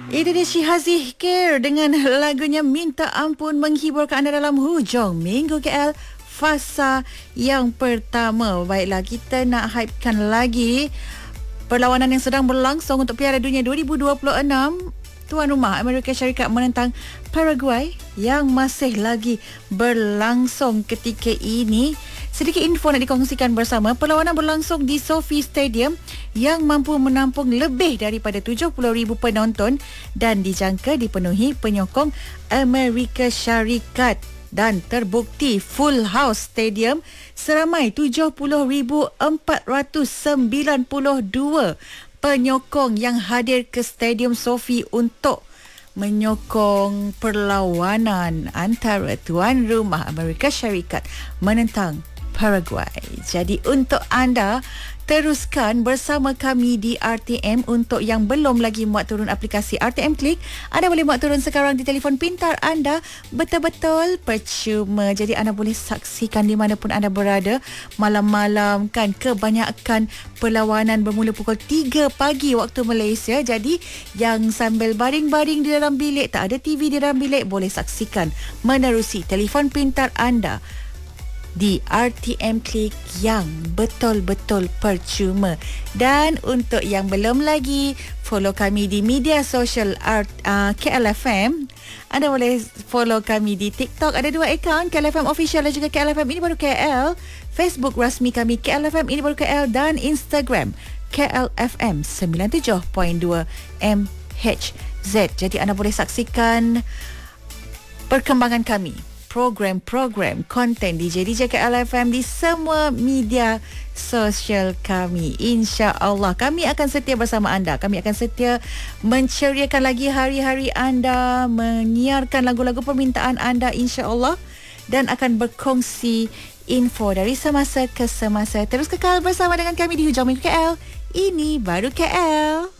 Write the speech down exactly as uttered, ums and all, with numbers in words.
Itu dia Syihazih Khair dengan lagunya Minta Ampun menghiburkan anda dalam hujung Minggu K L fasa yang pertama. Baiklah, kita nak hypekan lagi perlawanan yang sedang berlangsung untuk Piala Dunia dua ribu dua puluh enam. Tuan rumah Amerika Syarikat menentang Paraguay yang masih lagi berlangsung ketika ini. Sedikit info nak dikongsikan bersama. Perlawanan berlangsung di SoFi Stadium yang mampu menampung lebih daripada tujuh puluh ribu penonton dan dijangka dipenuhi penyokong Amerika Syarikat. Dan terbukti full house stadium seramai tujuh puluh ribu empat ratus sembilan puluh dua penyokong yang hadir ke Stadium SoFi untuk menyokong perlawanan antara tuan rumah Amerika Syarikat menentang Paraguay. Jadi untuk anda, teruskan bersama kami di R T M. Untuk yang belum lagi muat turun aplikasi R T M Click, anda boleh muat turun sekarang di telefon pintar anda. Betul-betul percuma. Jadi anda boleh saksikan di mana pun anda berada. Malam-malam kan kebanyakan perlawanan bermula pukul tiga pagi waktu Malaysia. Jadi yang sambil baring-baring di dalam bilik, tak ada T V di dalam bilik, boleh saksikan menerusi telefon pintar anda di R T M Click yang betul-betul percuma. Dan untuk yang belum lagi follow kami di media sosial R, uh, K L F M, anda boleh follow kami di TikTok. Ada dua akaun, K L F M Official dan juga K L F M Ini Baru K L. Facebook rasmi kami K L F M Ini Baru K L dan Instagram K L F M sembilan puluh tujuh perpuluhan dua M H Z. Jadi anda boleh saksikan perkembangan kami, program-program konten D J D J K L F M di semua media sosial kami. InsyaAllah kami akan setia bersama anda. Kami akan setia menceriakan lagi hari-hari anda, menyiarkan lagu-lagu permintaan anda insyaAllah, dan akan berkongsi info dari semasa ke semasa. Terus kekal bersama dengan kami di hujung Minggu K L. Ini Baru K L.